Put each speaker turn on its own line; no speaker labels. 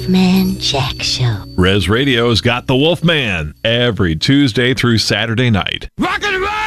Wolfman Jack Show.
Res Radio's got the Wolfman every Tuesday through Saturday night.
Rock and roll!